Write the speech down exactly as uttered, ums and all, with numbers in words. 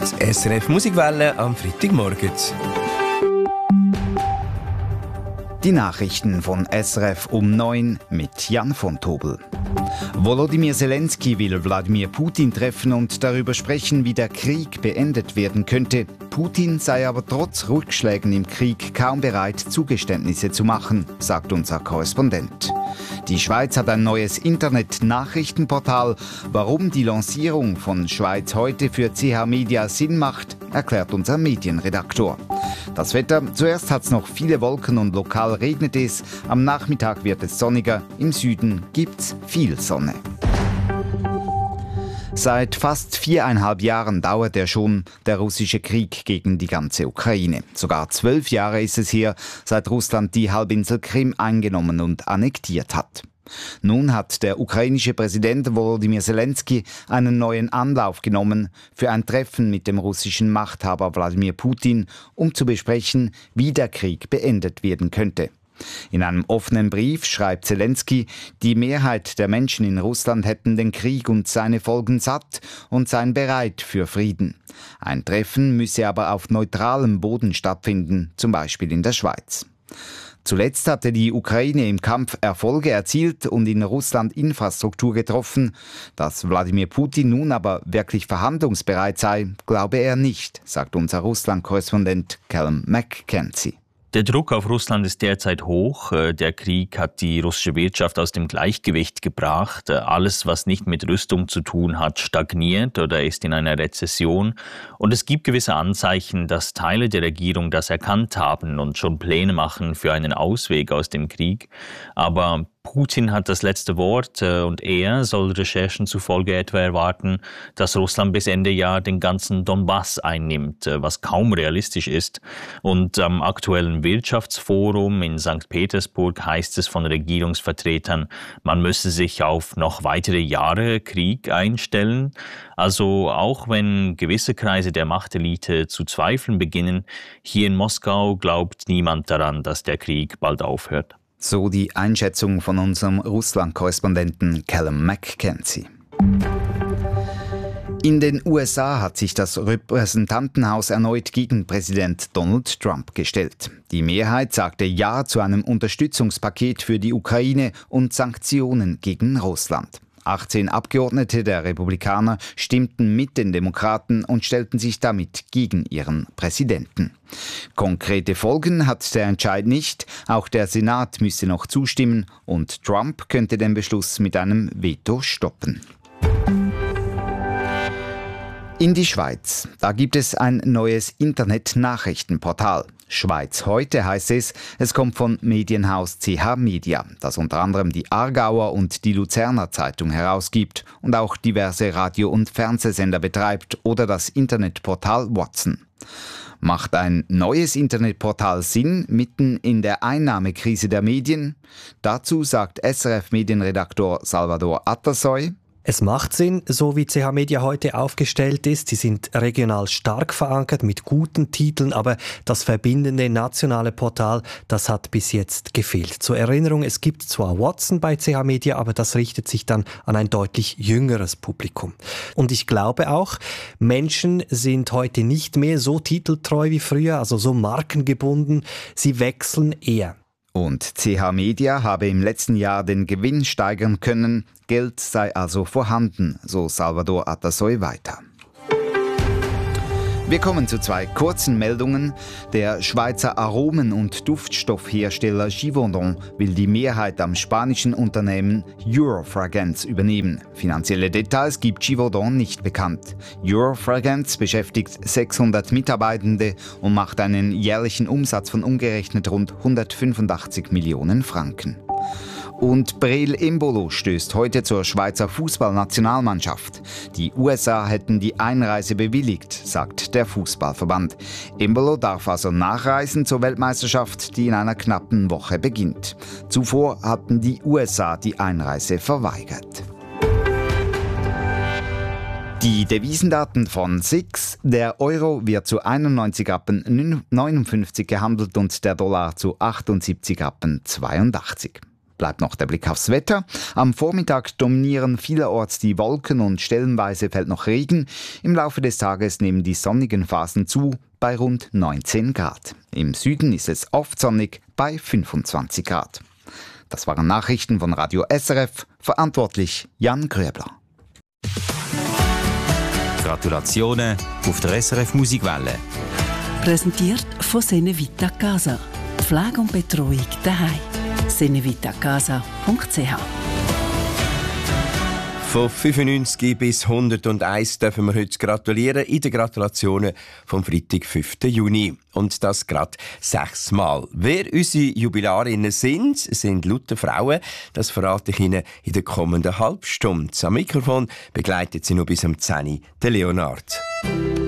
Das S R F Musikwelle am Freitagmorgen. Die Nachrichten von S R F um neun mit Jan von Tobel. Volodymyr Zelensky will Wladimir Putin treffen und darüber sprechen, wie der Krieg beendet werden könnte. Putin sei aber trotz Rückschlägen im Krieg kaum bereit, Zugeständnisse zu machen, sagt unser Korrespondent. Die Schweiz hat ein neues Internet-Nachrichtenportal. Warum die Lancierung von Schweiz heute für C H Media Sinn macht, erklärt unser Medienredaktor. Das Wetter: Zuerst hat es noch viele Wolken und lokal regnet es. Am Nachmittag wird es sonniger. Im Süden gibt's viel Sonne. Seit fast viereinhalb Jahren dauert er schon, der russische Krieg gegen die ganze Ukraine. Sogar zwölf Jahre ist es her, seit Russland die Halbinsel Krim eingenommen und annektiert hat. Nun hat der ukrainische Präsident Volodymyr Zelensky einen neuen Anlauf genommen für ein Treffen mit dem russischen Machthaber Wladimir Putin, um zu besprechen, wie der Krieg beendet werden könnte. In einem offenen Brief schreibt Zelensky, die Mehrheit der Menschen in Russland hätten den Krieg und seine Folgen satt und seien bereit für Frieden. Ein Treffen müsse aber auf neutralem Boden stattfinden, zum Beispiel in der Schweiz. Zuletzt hatte die Ukraine im Kampf Erfolge erzielt und in Russland Infrastruktur getroffen. Dass Wladimir Putin nun aber wirklich verhandlungsbereit sei, glaube er nicht, sagt unser Russland-Korrespondent Callum McKenzie. Der Druck auf Russland ist derzeit hoch. Der Krieg hat die russische Wirtschaft aus dem Gleichgewicht gebracht. Alles, was nicht mit Rüstung zu tun hat, stagniert oder ist in einer Rezession. Und es gibt gewisse Anzeichen, dass Teile der Regierung das erkannt haben und schon Pläne machen für einen Ausweg aus dem Krieg. Aber Putin hat das letzte Wort und er soll Recherchen zufolge etwa erwarten, dass Russland bis Ende Jahr den ganzen Donbass einnimmt, was kaum realistisch ist. Und am aktuellen Wirtschaftsforum in Sankt Petersburg heißt es von Regierungsvertretern, man müsse sich auf noch weitere Jahre Krieg einstellen. Also auch wenn gewisse Kreise der Machtelite zu zweifeln beginnen, hier in Moskau glaubt niemand daran, dass der Krieg bald aufhört. So die Einschätzung von unserem Russland-Korrespondenten Callum McKenzie. In den U S A hat sich das Repräsentantenhaus erneut gegen Präsident Donald Trump gestellt. Die Mehrheit sagte Ja zu einem Unterstützungspaket für die Ukraine und Sanktionen gegen Russland. achtzehn Abgeordnete der Republikaner stimmten mit den Demokraten und stellten sich damit gegen ihren Präsidenten. Konkrete Folgen hat der Entscheid nicht. Auch der Senat müsse noch zustimmen und Trump könnte den Beschluss mit einem Veto stoppen. In die Schweiz. Da gibt es ein neues Internet-Nachrichtenportal. Schweiz heute heißt es. Es kommt von Medienhaus C H Media, das unter anderem die Aargauer und die Luzerner Zeitung herausgibt und auch diverse Radio- und Fernsehsender betreibt oder das Internetportal Watson. Macht ein neues Internetportal Sinn mitten in der Einnahmekrise der Medien? Dazu sagt S R F-Medienredaktor Salvador Atassoy: Es macht Sinn, so wie C H Media heute aufgestellt ist. Sie sind regional stark verankert mit guten Titeln, aber das verbindende nationale Portal, das hat bis jetzt gefehlt. Zur Erinnerung, es gibt zwar Watson bei C H Media, aber das richtet sich dann an ein deutlich jüngeres Publikum. Und ich glaube auch, Menschen sind heute nicht mehr so titeltreu wie früher, also so markengebunden. Sie wechseln eher. Und C H Media habe im letzten Jahr den Gewinn steigern können. Geld sei also vorhanden, so Salvador Atassoy weiter. Wir kommen zu zwei kurzen Meldungen. Der Schweizer Aromen- und Duftstoffhersteller Givaudan will die Mehrheit am spanischen Unternehmen Eurofragance übernehmen. Finanzielle Details gibt Givaudan nicht bekannt. Eurofragance beschäftigt sechshundert Mitarbeitende und macht einen jährlichen Umsatz von umgerechnet rund hundertfünfundachtzig Millionen Franken. Und Breel Embolo stößt heute zur Schweizer Fußballnationalmannschaft. Die U S A hätten die Einreise bewilligt, sagt der Fußballverband. Embolo darf also nachreisen zur Weltmeisterschaft, die in einer knappen Woche beginnt. Zuvor hatten die U S A die Einreise verweigert. Die Devisendaten von S I X: Der Euro wird zu einundneunzig Rappen neunundfünfzig gehandelt und der Dollar zu achtundsiebzig Rappen zweiundachtzig. bleibt noch der Blick aufs Wetter. Am Vormittag dominieren vielerorts die Wolken und stellenweise fällt noch Regen. Im Laufe des Tages nehmen die sonnigen Phasen zu, bei rund neunzehn Grad. Im Süden ist es oft sonnig bei fünfundzwanzig Grad. Das waren Nachrichten von Radio S R F, verantwortlich Jan Gröbler. Gratulationen auf der S R F Musikwelle. Präsentiert von Senevita Casa. Pflege und Betreuung daheim. senevitacasa punkt c h. Von fünfundneunzig bis hunderteins dürfen wir heute gratulieren in den Gratulationen vom Freitag, fünften Juni. Und das gerade sechsmal. Wer unsere Jubilarinnen sind, sind lauter Frauen. Das verrate ich Ihnen in der kommenden Halbstunde. Am Mikrofon begleitet sie noch bis um zehn Uhr der Leonard.